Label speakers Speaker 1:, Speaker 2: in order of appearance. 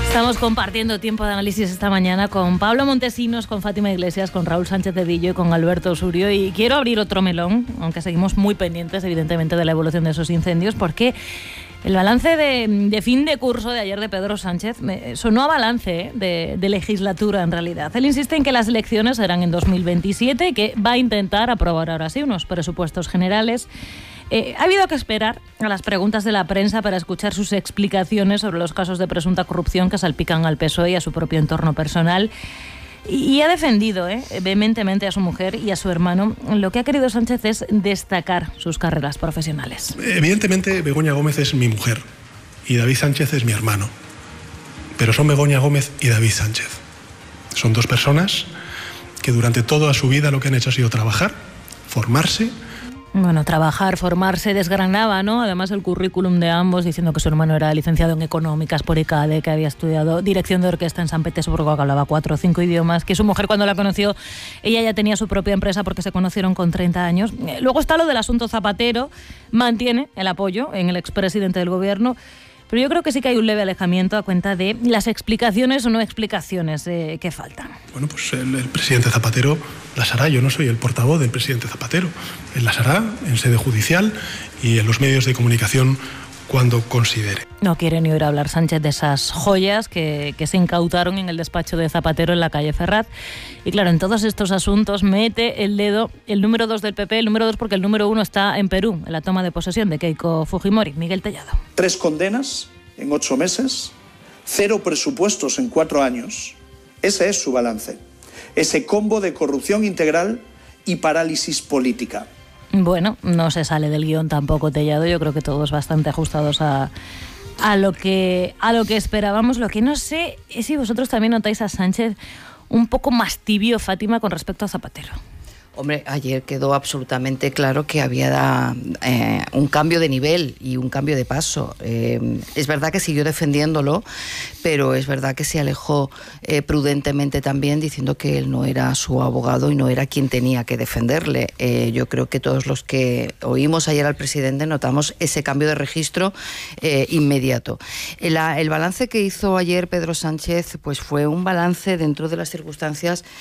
Speaker 1: Estamos compartiendo tiempo de análisis esta mañana con Pablo Montesinos, con Fátima Iglesias, con Raúl Sánchez Cedillo y con Alberto Surio. Y quiero abrir otro melón, aunque seguimos muy pendientes, evidentemente, de la evolución de esos incendios, porque el balance de fin de curso de ayer de Pedro Sánchez sonó a balance de legislatura, en realidad. Él insiste en que las elecciones serán en 2027 y que va a intentar aprobar ahora sí unos presupuestos generales. Ha habido que esperar a las preguntas de la prensa para escuchar sus explicaciones sobre los casos de presunta corrupción que salpican al PSOE y a su propio entorno personal. Y ha defendido vehementemente a su mujer y a su hermano. Lo que ha querido Sánchez es destacar sus carreras profesionales.
Speaker 2: Evidentemente, Begoña Gómez es mi mujer y David Sánchez es mi hermano. Pero son Begoña Gómez y David Sánchez. Son dos personas que durante toda su vida lo que han hecho ha sido trabajar, formarse.
Speaker 1: Bueno, trabajar, formarse, desgranaba, ¿no? Además el currículum de ambos, diciendo que su hermano era licenciado en Económicas por ICADE, que había estudiado dirección de orquesta en San Petersburgo, que hablaba 4 o 5 idiomas, que su mujer cuando la conoció, ella ya tenía su propia empresa porque se conocieron con 30 años. Luego está lo del asunto Zapatero, mantiene el apoyo en el expresidente del gobierno, pero yo creo que sí que hay un leve alejamiento a cuenta de las explicaciones o no explicaciones que faltan.
Speaker 2: Bueno, pues el presidente Zapatero las hará. Yo no soy el portavoz del presidente Zapatero. Él las hará en sede judicial y en los medios de comunicación cuando considere.
Speaker 1: No quiere ni oír hablar Sánchez de esas joyas que se incautaron en el despacho de Zapatero en la calle Ferraz. Y claro, en todos estos asuntos mete el dedo el número 2 del PP, el número 2 porque el número 1 está en Perú, en la toma de posesión de Keiko Fujimori. Miguel Tellado.
Speaker 3: 3 condenas en 8 meses, 0 presupuestos en 4 años. Ese es su balance. Ese combo de corrupción integral y parálisis política.
Speaker 1: Bueno, no se sale del guión tampoco, Tellado. Yo creo que todos bastante ajustados a lo que esperábamos. Lo que no sé es si vosotros también notáis a Sánchez un poco más tibio, Fátima, con respecto a Zapatero.
Speaker 4: Hombre, ayer quedó absolutamente claro que había un cambio de nivel y un cambio de paso. Es verdad que siguió defendiéndolo, pero es verdad que se alejó prudentemente también, diciendo que él no era su abogado y no era quien tenía que defenderle. Yo creo que todos los que oímos ayer al presidente notamos ese cambio de registro inmediato. El balance que hizo ayer Pedro Sánchez pues fue un balance dentro de las circunstancias